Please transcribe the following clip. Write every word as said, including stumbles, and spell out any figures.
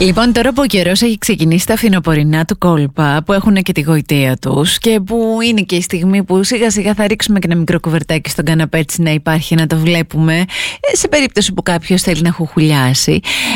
Λοιπόν, τώρα που ο καιρός έχει ξεκινήσει τα φθινοπορεινά του κόλπα, που έχουν και τη γοητεία τους και που είναι και η στιγμή που σιγά σιγά θα ρίξουμε και ένα μικρό κουβερτάκι στον καναπέ, έτσι να υπάρχει να το βλέπουμε, σε περίπτωση που κάποιος θέλει να χουχουλιάσει.